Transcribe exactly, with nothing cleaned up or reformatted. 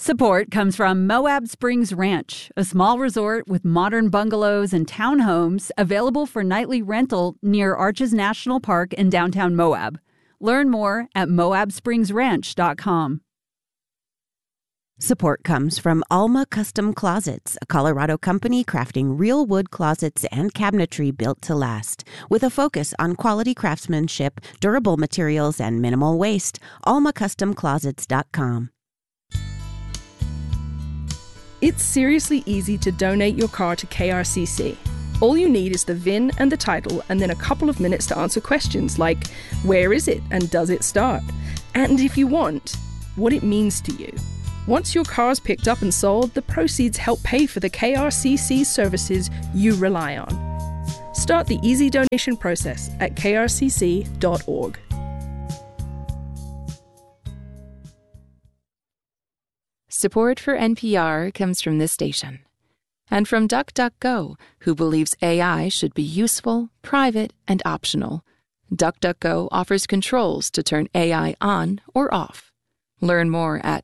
Support comes from Moab Springs Ranch, a small resort with modern bungalows and townhomes available for nightly rental near Arches National Park in downtown Moab. Learn more at moab springs ranch dot com. Support comes from Alma Custom Closets, a Colorado company crafting real wood closets and cabinetry built to last. With a focus on quality craftsmanship, durable materials, and minimal waste, alma custom closets dot com. It's seriously easy to donate your car to K R C C. All you need is the V I N and the title, and then a couple of minutes to answer questions like, where is it and does it start? And if you want, what it means to you. Once your car's picked up and sold, the proceeds help pay for the K R C C services you rely on. Start the easy donation process at k r c c dot org. Support for N P R comes from this station. And from DuckDuckGo, who believes A I should be useful, private, and optional. DuckDuckGo offers controls to turn A I on or off. Learn more at